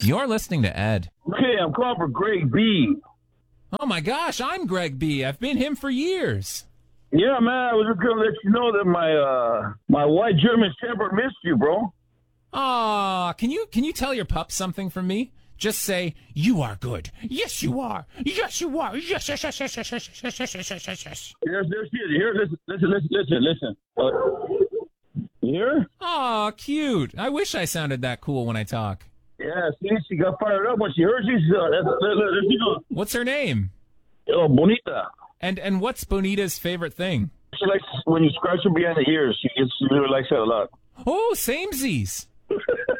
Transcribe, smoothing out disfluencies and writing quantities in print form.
You're listening to Ed. Okay, I'm calling for Greg B. Oh my gosh, I'm Greg B. I've been him for years. Yeah, man, I was just going to let you know that my white German Shepherd missed you, bro. Aw, can you tell your pup something from me? Just say, you are good. Yes, you are. Yes, you are. Yes, yes, yes, yes, yes, yes, yes, yes, yes, yes, yes, yes. Here, listen. You hear? Aw, cute. I wish I sounded that cool when I talk. Yeah, see, she got fired up when she heard you. There she goes. What's her name? Oh, Bonita. And what's Bonita's favorite thing? She likes when you scratch her behind the ears. She really likes that a lot. Oh, samesies.